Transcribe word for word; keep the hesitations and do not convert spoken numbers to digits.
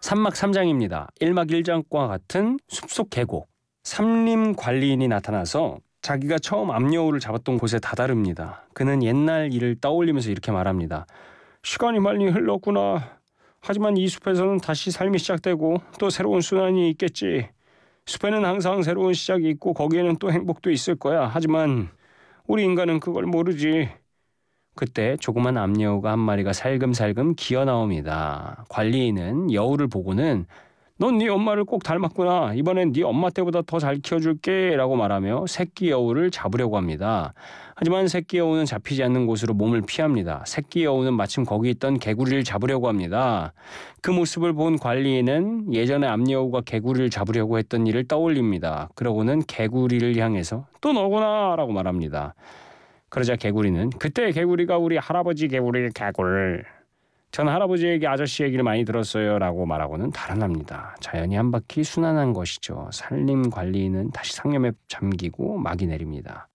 삼막삼장입니다. 일막일장과 같은 숲속 계곡. 산림관리인이 나타나서 자기가 처음 암여우를 잡았던 곳에 다다릅니다. 그는 옛날 일을 떠올리면서 이렇게 말합니다. 시간이 많이 흘렀구나. 하지만 이 숲에서는 다시 삶이 시작되고 또 새로운 순환이 있겠지. 숲에는 항상 새로운 시작이 있고 거기에는 또 행복도 있을 거야. 하지만 우리 인간은 그걸 모르지. 그때 조그만 암여우가 한 마리가 살금살금 기어 나옵니다. 관리인은 여우를 보고는 넌 네 엄마를 꼭 닮았구나. 이번엔 네 엄마 때보다 더 잘 키워줄게 라고 말하며 새끼 여우를 잡으려고 합니다. 하지만 새끼 여우는 잡히지 않는 곳으로 몸을 피합니다. 새끼 여우는 마침 거기 있던 개구리를 잡으려고 합니다. 그 모습을 본 관리인은 예전에 암여우가 개구리를 잡으려고 했던 일을 떠올립니다. 그러고는 개구리를 향해서 또 너구나 라고 말합니다. 그러자 개구리는 그때 개구리가 우리 할아버지 개구리 개굴. 전 할아버지에게 아저씨 얘기를 많이 들었어요 라고 말하고는 달아납니다. 자연이 한 바퀴 순환한 것이죠. 산림관리인은 다시 상념에 잠기고 막이 내립니다.